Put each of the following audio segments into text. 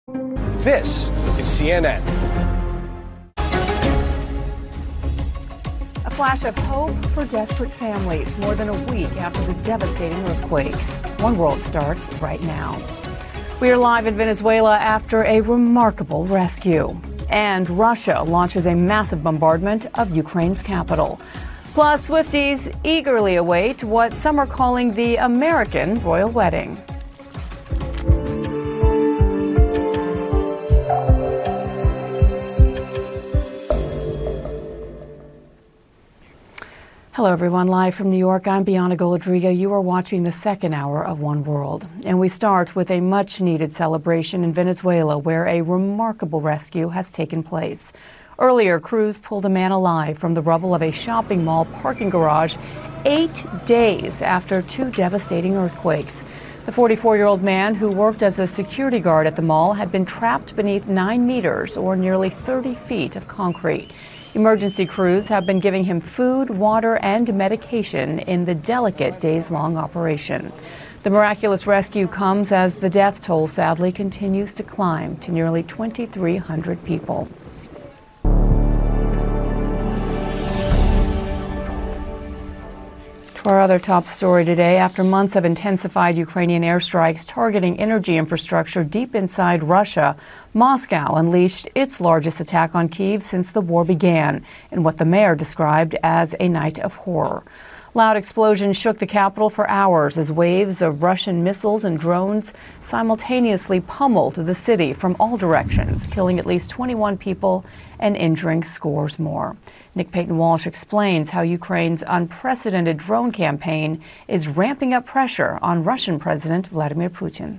This is CNN. A flash of hope for desperate families more than a week after the devastating earthquakes. One World starts right now. We are live in Venezuela after a remarkable rescue. And Russia launches a massive bombardment of Ukraine's capital. Plus, Swifties eagerly await what some are calling the American royal wedding. Hello, everyone. Live from New York, I'm Bianna Golodriga. You are watching the second hour of One World. And we start with a much-needed celebration in Venezuela, where a remarkable rescue has taken place. Earlier, crews pulled a man alive from the rubble of a shopping mall parking garage 8 days after two devastating earthquakes. The 44-year-old man, who worked as a security guard at the mall, had been trapped beneath 9 meters, or nearly 30 feet, of concrete. Emergency crews have been giving him food, water, and medication in the delicate days-long operation. The miraculous rescue comes as the death toll sadly continues to climb to nearly 2,300 people. To our other top story today, after months of intensified Ukrainian airstrikes targeting energy infrastructure deep inside Russia, Moscow unleashed its largest attack on Kyiv since the war began, in what the mayor described as a night of horror. Loud explosions shook the capital for hours as waves of Russian missiles and drones simultaneously pummeled the city from all directions, killing at least 21 people and injuring scores more. Nick Payton-Walsh explains how Ukraine's unprecedented drone campaign is ramping up pressure on Russian President Vladimir Putin.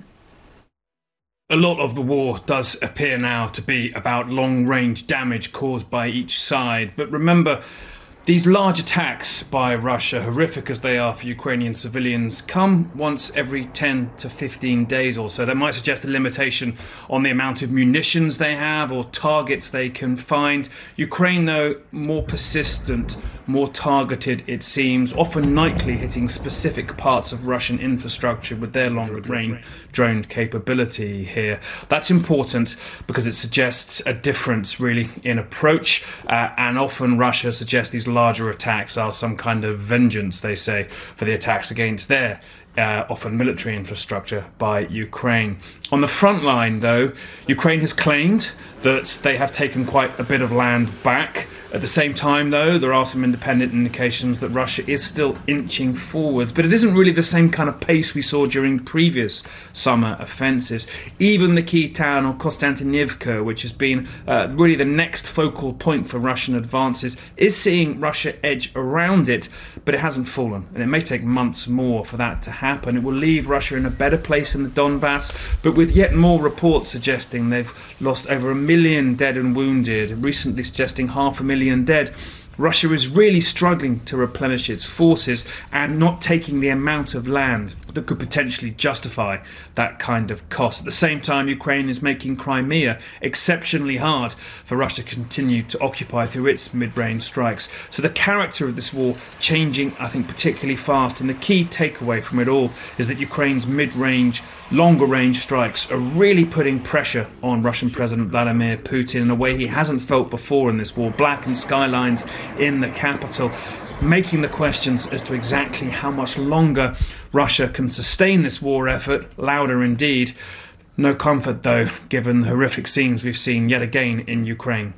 A lot of the war does appear now to be about long-range damage caused by each side. But remember, these large attacks by Russia, horrific as they are for Ukrainian civilians, come once every 10 to 15 days or so. That might suggest a limitation on the amount of munitions they have or targets they can find. Ukraine, though, more persistent, more targeted, it seems, often nightly hitting specific parts of Russian infrastructure with their long-range drone capability here. That's important because it suggests a difference, really, in approach. And often Russia suggests these larger attacks are some kind of vengeance, they say, for the attacks against their often military infrastructure by Ukraine. On the front line, though, Ukraine has claimed that they have taken quite a bit of land back. At the same time, though, there are some independent indications that Russia is still inching forwards, but it isn't really the same kind of pace we saw during previous summer offensives. Even the key town of Konstantinivka, which has been really the next focal point for Russian advances, is seeing Russia edge around it, but it hasn't fallen, and it may take months more for that to happen. It will leave Russia in a better place in the Donbass, but with yet more reports suggesting they've lost over 1 million dead and wounded, recently suggesting 500,000 dead. Russia is really struggling to replenish its forces and not taking the amount of land that could potentially justify that kind of cost. At the same time, Ukraine is making Crimea exceptionally hard for Russia to continue to occupy through its mid-range strikes. So the character of this war changing, I think, particularly fast. And the key takeaway from it all is that Ukraine's mid-range, longer-range strikes are really putting pressure on Russian President Vladimir Putin in a way he hasn't felt before in this war. Blackened skylines in the capital, making the questions as to exactly how much longer Russia can sustain this war effort louder indeed. No comfort, though, given the horrific scenes we've seen yet again in Ukraine.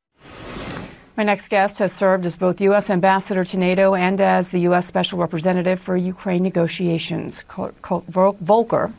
My next guest has served as both U.S. ambassador to NATO and as the U.S. special representative for Ukraine negotiations. Kurt Volker,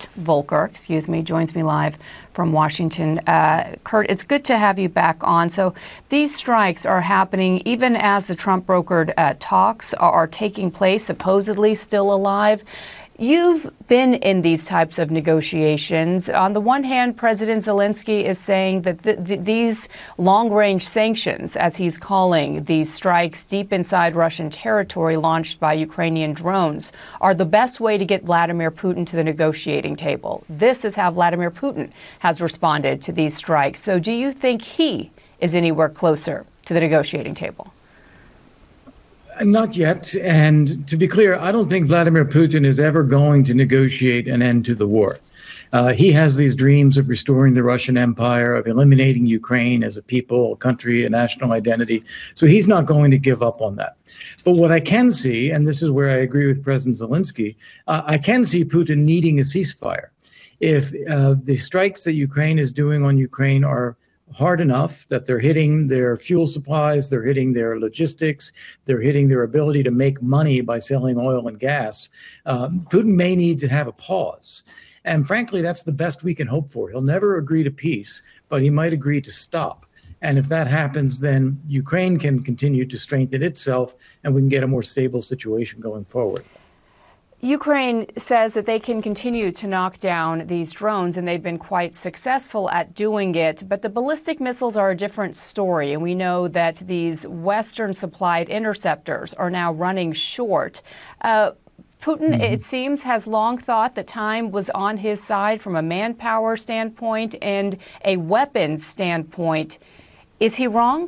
joins me live from Washington. Kurt, it's good to have you back on. So these strikes are happening even as the Trump-brokered talks are taking place, supposedly still alive. You've been in these types of negotiations. On the one hand, President Zelensky is saying that these long-range sanctions, as he's calling these strikes deep inside Russian territory launched by Ukrainian drones, are the best way to get Vladimir Putin to the negotiating table. This is how Vladimir Putin has responded to these strikes. So do you think he is anywhere closer to the negotiating table? Not yet. And to be clear, I don't think Vladimir Putin is ever going to negotiate an end to the war. He has these dreams of restoring the Russian Empire, of eliminating Ukraine as a people, a country, a national identity. So he's not going to give up on that. But what I can see, and this is where I agree with President Zelensky, I can see Putin needing a ceasefire. If the strikes that Ukraine is doing on Ukraine are hard enough that they're hitting their fuel supplies, they're hitting their logistics, they're hitting their ability to make money by selling oil and gas, Putin may need to have a pause. And frankly, that's the best we can hope for. He'll never agree to peace, but he might agree to stop. And if that happens, then Ukraine can continue to strengthen itself and we can get a more stable situation going forward. Ukraine says that they can continue to knock down these drones, and they've been quite successful at doing it. But the ballistic missiles are a different story, and we know that these Western-supplied interceptors are now running short. Putin, it seems, has long thought that time was on his side from a manpower standpoint and a weapons standpoint. Is he wrong?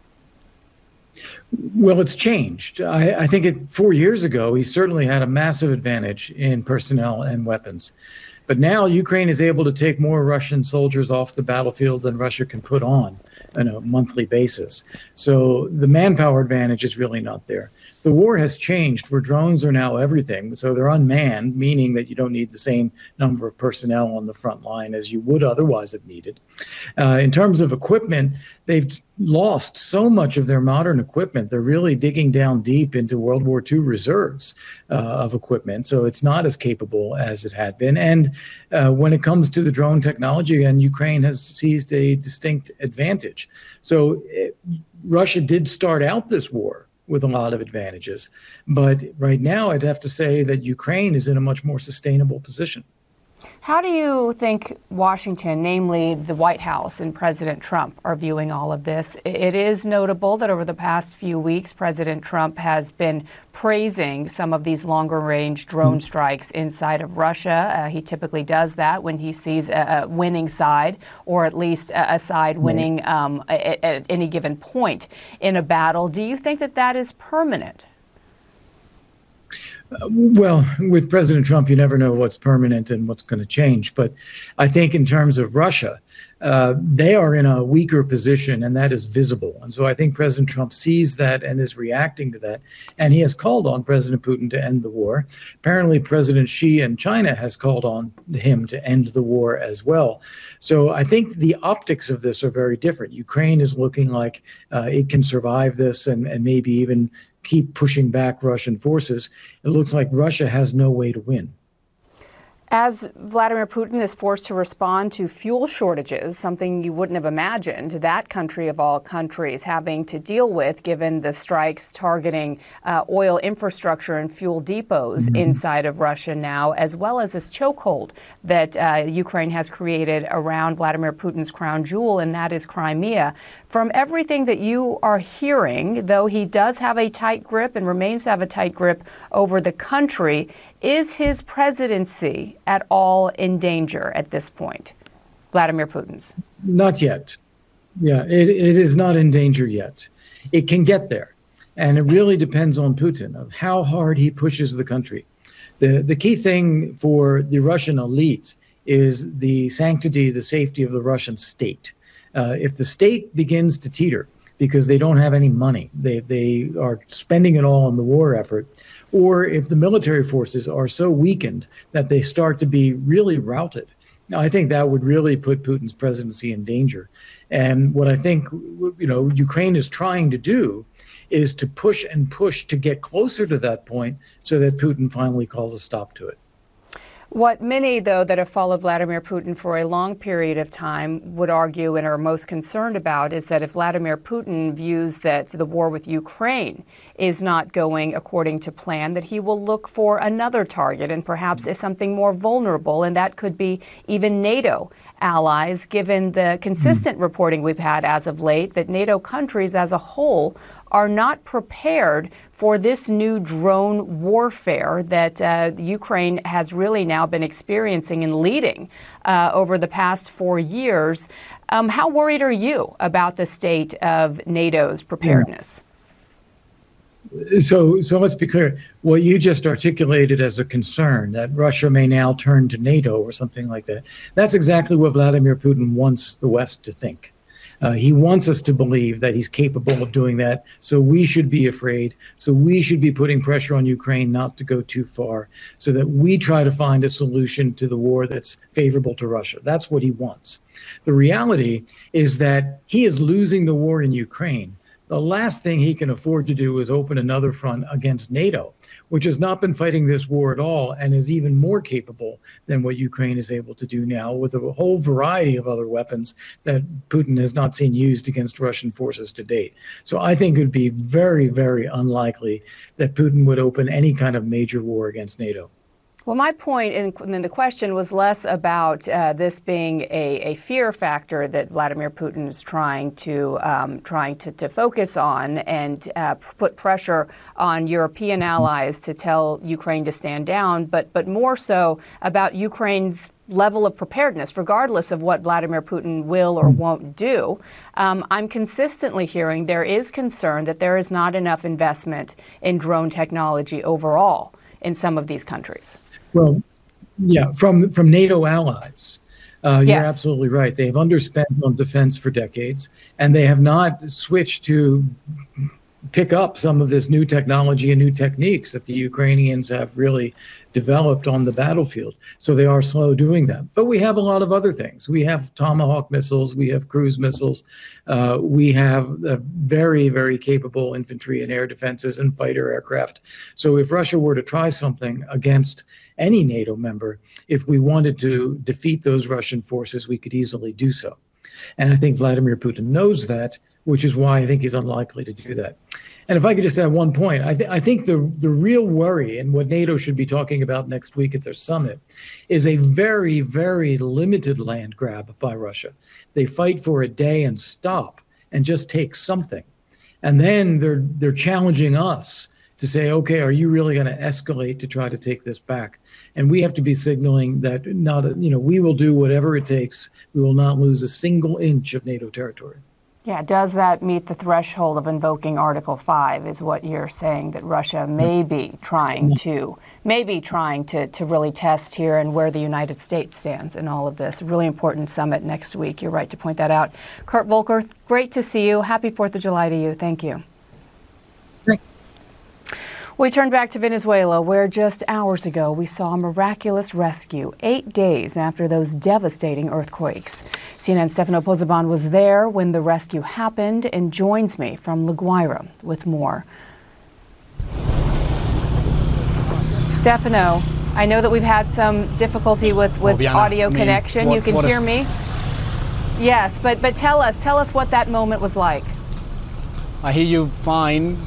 Well, it's changed. I think 4 years ago, he certainly had a massive advantage in personnel and weapons. But now Ukraine is able to take more Russian soldiers off the battlefield than Russia can put on a monthly basis. So the manpower advantage is really not there. The war has changed where drones are now everything. So they're unmanned, meaning that you don't need the same number of personnel on the front line as you would otherwise have needed. In terms of equipment, they've lost so much of their modern equipment. They're really digging down deep into World War II reserves of equipment. So it's not as capable as it had been. And when it comes to the drone technology, and Ukraine has seized a distinct advantage. So Russia did start out this war with a lot of advantages. But right now, I'd have to say that Ukraine is in a much more sustainable position. How do you think Washington, namely the White House and President Trump, are viewing all of this? It is notable that over the past few weeks, President Trump has been praising some of these longer-range drone strikes inside of Russia. He typically does that when he sees a winning side, or at least a side winning at any given point in a battle. Do you think that that is permanent? Well, with President Trump, you never know what's permanent and what's going to change. But I think in terms of Russia, they are in a weaker position, and that is visible. And so I think President Trump sees that and is reacting to that. And he has called on President Putin to end the war. Apparently, President Xi in China has called on him to end the war as well. So I think the optics of this are very different. Ukraine is looking like it can survive this and maybe even keep pushing back Russian forces. It looks like Russia has no way to win. As Vladimir Putin is forced to respond to fuel shortages, something you wouldn't have imagined that country of all countries having to deal with, given the strikes targeting oil infrastructure and fuel depots inside of Russia now, as well as this chokehold that Ukraine has created around Vladimir Putin's crown jewel, and that is Crimea. From everything that you are hearing, though he does have a tight grip and remains to have a tight grip over the country, is his presidency at all in danger at this point? Vladimir Putin's? Not yet. Yeah, it is not in danger yet. It can get there. And it really depends on Putin, of how hard he pushes the country. The key thing for the Russian elite is the sanctity, the safety of the Russian state. If the state begins to teeter because they don't have any money, they are spending it all on the war effort, or if the military forces are so weakened that they start to be really routed, I think that would really put Putin's presidency in danger. And what I think, Ukraine is trying to do is to push and push to get closer to that point so that Putin finally calls a stop to it. What many, though, that have followed Vladimir Putin for a long period of time would argue and are most concerned about is that if Vladimir Putin views that the war with Ukraine is not going according to plan, that he will look for another target and perhaps something more vulnerable, and that could be even NATO allies, given the consistent reporting we've had as of late that NATO countries as a whole are not prepared for this new drone warfare that Ukraine has really now been experiencing and leading over the past 4 years. How worried are you about the state of NATO's preparedness? So let's be clear. What you just articulated as a concern that Russia may now turn to NATO or something like that, that's exactly what Vladimir Putin wants the West to think. He wants us to believe that he's capable of doing that. So we should be afraid. So we should be putting pressure on Ukraine not to go too far so that we try to find a solution to the war that's favorable to Russia. That's what he wants. The reality is that he is losing the war in Ukraine. The last thing he can afford to do is open another front against NATO, which has not been fighting this war at all and is even more capable than what Ukraine is able to do now with a whole variety of other weapons that Putin has not seen used against Russian forces to date. So I think it would be very, very unlikely that Putin would open any kind of major war against NATO. Well, my point in the question was less about this being a fear factor that Vladimir Putin is trying to focus on and put pressure on European allies to tell Ukraine to stand down, but more so about Ukraine's level of preparedness, regardless of what Vladimir Putin will or won't do. I'm consistently hearing there is concern that there is not enough investment in drone technology overall in some of these countries. Well, yeah, from NATO allies. You're Yes. absolutely right. They have underspent on defense for decades, and they have not switched to pick up some of this new technology and new techniques that the Ukrainians have really developed on the battlefield. So they are slow doing that. But we have a lot of other things. We have Tomahawk missiles. We have cruise missiles. We have very, very capable infantry and air defenses and fighter aircraft. So if Russia were to try something against any NATO member, if we wanted to defeat those Russian forces, we could easily do so. And I think Vladimir Putin knows that, which is why I think he's unlikely to do that. And if I could just add one point, I think the real worry and what NATO should be talking about next week at their summit is a very, very limited land grab by Russia. They fight for a day and stop and just take something. And then they're challenging us to say, okay, are you really going to escalate to try to take this back? And we have to be signaling that we will do whatever it takes. We will not lose a single inch of NATO territory. Yeah, does that meet the threshold of invoking Article 5 is what you're saying that Russia may be trying to really test here and where the United States stands in all of this. Really important summit next week. You're right to point that out. Kurt Volker, great to see you. Happy 4th of July to you. Thank you. We turn back to Venezuela, where just hours ago we saw a miraculous rescue 8 days after those devastating earthquakes. CNN's Stefano Pozzebon was there when the rescue happened and joins me from La Guaira with more. Stefano, I know that we've had some difficulty with audio connection. You can hear me? Yes, but tell us what that moment was like. I hear you fine.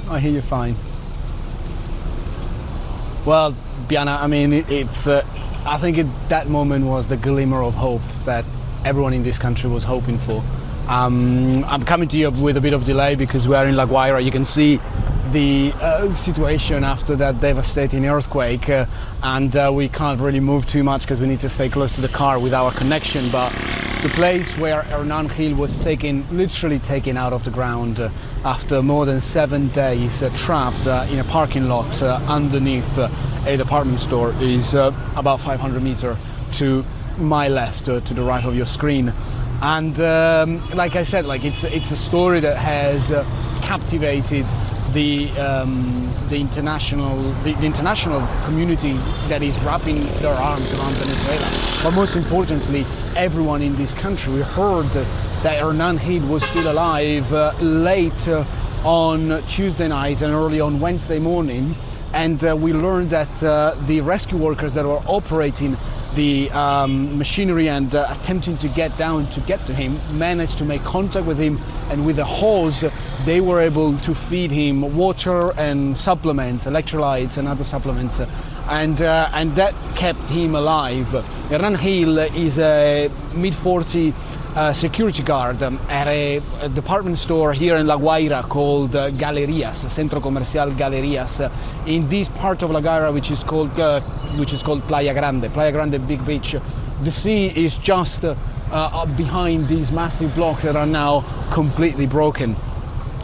Well, Bianna, I mean, I think that moment was the glimmer of hope that everyone in this country was hoping for. I'm coming to you with a bit of delay because we are in La Guaira. You can see the situation after that devastating earthquake, and we can't really move too much because we need to stay close to the car with our connection. But the place where Hernan Gil was literally taken out of the ground after more than 7 days trapped in a parking lot underneath a department store is about 500 meters to my left, to the right of your screen. And like I said, it's a story that has captivated the international community that is wrapping their arms around Venezuela. But most importantly, everyone in this country. We heard that Hernan Gil was still alive late on Tuesday night and early on Wednesday morning, and we learned that the rescue workers that were operating the machinery and attempting to get to him managed to make contact with him, and with a hose they were able to feed him water and supplements, electrolytes and other supplements, and that kept him alive. Hernan Gil is a mid-40 security guard at a department store here in La Guaira called Galerías, Centro Comercial Galerías, in this part of La Guaira which is called Playa Grande Big Beach. The sea is just behind these massive blocks that are now completely broken.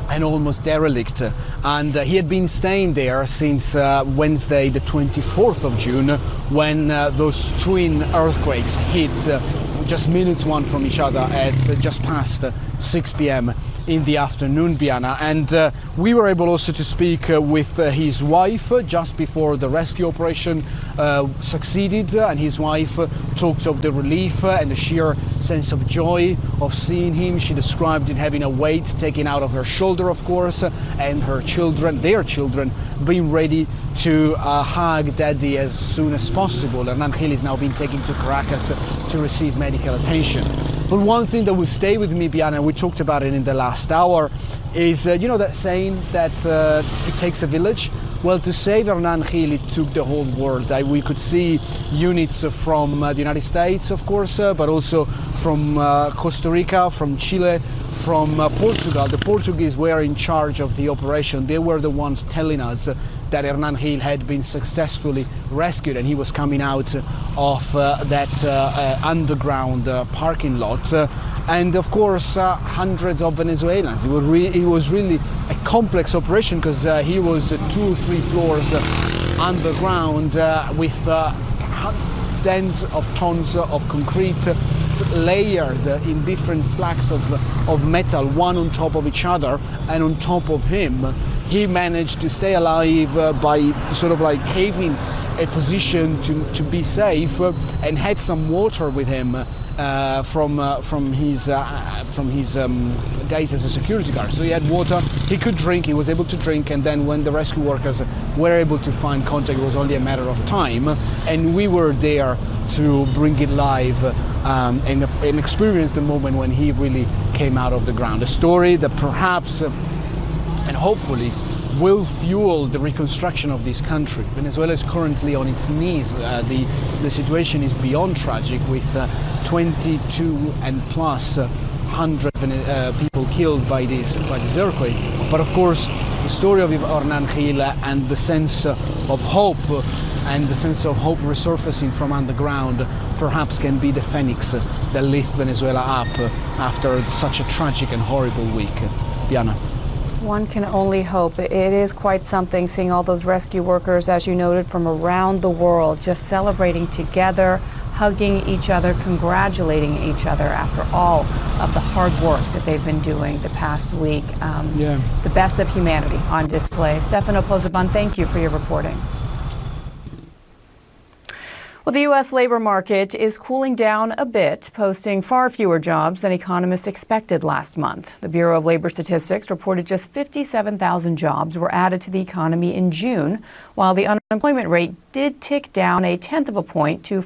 and almost derelict. And he had been staying there since Wednesday, the 24th of June, when those twin earthquakes hit just minutes one from each other at just past 6 p.m. in the afternoon, Bianna. And we were able also to speak with his wife just before the rescue operation succeeded, and his wife talked of the relief and the sheer sense of joy of seeing him. She described it having a weight taken out of her shoulder, of course, and her children, their children, being ready to hug Daddy as soon as possible. Hernan Gil is now being taken to Caracas to receive medical attention. But one thing that will stay with me, Bianna, we talked about it in the last hour, is you know that saying that it takes a village? Well, to save Hernan Gil, it took the whole world. We could see units from the United States, of course, but also from Costa Rica, from Chile, from Portugal. The Portuguese were in charge of the operation. They were the ones telling us that Hernan Gil had been successfully rescued, and he was coming out of that underground parking lot. And of course, hundreds of Venezuelans. It was really a complex operation, because he was 2 or 3 floors underground with tens of tons of concrete layered in different slabs of metal, one on top of each other. And on top of him, he managed to stay alive by sort of like caving a position to be safe, and had some water with him from his days as a security guard. So he had water, he could drink, he was able to drink, and then when the rescue workers were able to find contact, it was only a matter of time, and we were there to bring it live and experience the moment when he really came out of the ground. A story that perhaps and hopefully will fuel the reconstruction of this country. Venezuela is currently on its knees. The situation is beyond tragic, with 22 and plus 100 people killed by this earthquake. But of course, the story of Hernan Gil and the sense of hope, resurfacing from underground, perhaps can be the phoenix that lifts Venezuela up after such a tragic and horrible week. Bianna. One can only hope. It is quite something seeing all those rescue workers, as you noted, from around the world, just celebrating together, hugging each other, congratulating each other after all of the hard work that they've been doing the past week. The best of humanity on display. Stefano Pozzebon, thank you for your reporting. Well, the U.S. labor market is cooling down a bit, posting far fewer jobs than economists expected last month. The Bureau of Labor Statistics reported just 57,000 jobs were added to the economy in June, while the unemployment rate did tick down 0.1 of a point to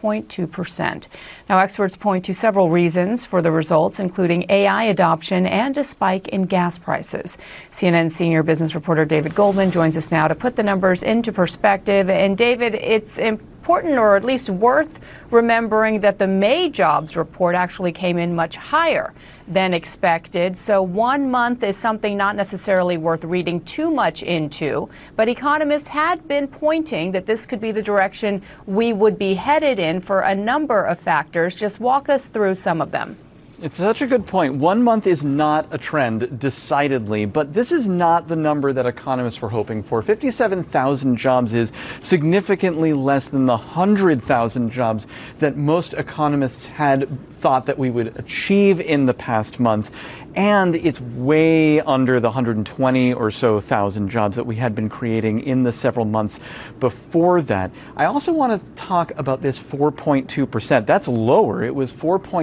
4.2%. Now, experts point to several reasons for the results, including AI adoption and a spike in gas prices. CNN senior business reporter David Goldman joins us now to put the numbers into perspective. And David, it's important, or at least worth remembering, that the May jobs report actually came in much higher than expected. So 1 month is something not necessarily worth reading too much into, but economists had been pointing that this could be the direction we would be headed in for a number of factors. Just walk us through some of them. It's such a good point. 1 month is not a trend, decidedly, but this is not the number that economists were hoping for. 57,000 jobs is significantly less than the 100,000 jobs that most economists had thought that we would achieve in the past month. And it's way under the 120 or so thousand jobs that we had been creating in the several months before that. I also want to talk about this 4.2%. That's lower. It was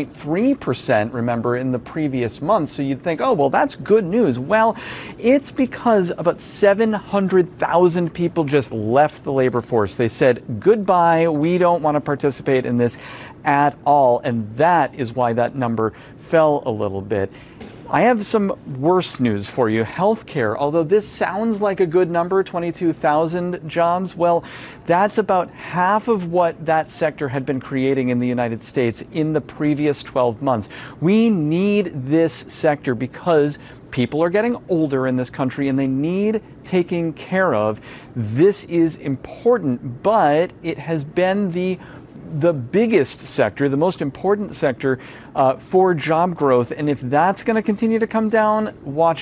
4.3%, remember, in the previous month. So you'd think, oh, well, that's good news. Well, it's because about 700,000 people just left the labor force. They said, goodbye, we don't want to participate in this at all. And that is why that number fell a little bit. I have some worse news for you. Healthcare, although this sounds like a good number, 22,000 jobs, well, that's about half of what that sector had been creating in the United States in the previous 12 months. We need this sector because people are getting older in this country and they need taking care of. This is important, but it has been the biggest sector, the most important sector for job growth. And if that's going to continue to come down, watch out.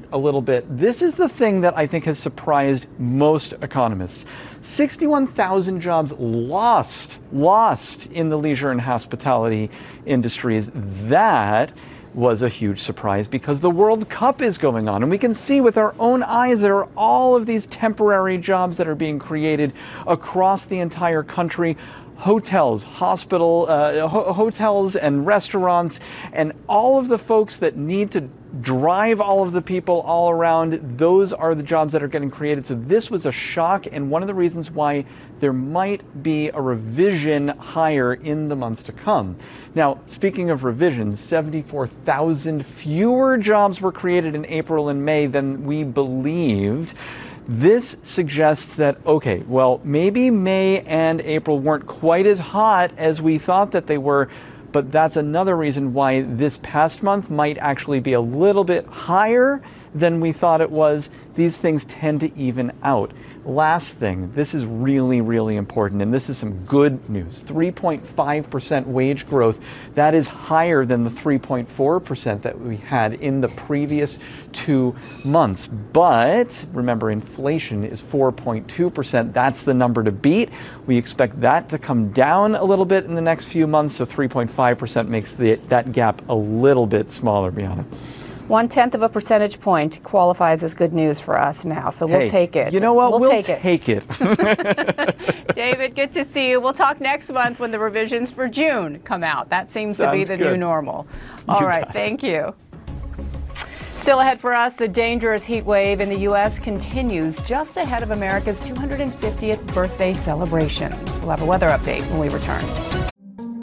a little bit. This is the thing that I think has surprised most economists. 61,000 jobs lost in the leisure and hospitality industries. That was a huge surprise because the World Cup is going on, and we can see with our own eyes there are all of these temporary jobs that are being created across the entire country. Hotels, hotels and restaurants, and all of the folks that need to drive all of the people all around, those are the jobs that are getting created. So this was a shock, and one of the reasons why there might be a revision higher in the months to come. Now, speaking of revisions, 74,000 fewer jobs were created in April and May than we believed. This suggests that, okay, well, maybe May and April weren't quite as hot as we thought that they were, but that's another reason why this past month might actually be a little bit higher than we thought it was. These things tend to even out. Last thing, this is really, really important, and this is some good news. 3.5% wage growth. That is higher than the 3.4% that we had in the previous 2 months. But remember, inflation is 4.2%. That's the number to beat. We expect that to come down a little bit in the next few months, so 3.5% makes that gap a little bit smaller, Brianna. 0.1 of a percentage point qualifies as good news for us now, so we'll take it. You know what? We'll take it. David, good to see you. We'll talk next month when the revisions for June come out. That seems to be the new normal. All right, thank you. Still ahead for us, the dangerous heat wave in the U.S. continues just ahead of America's 250th birthday celebrations. We'll have a weather update when we return.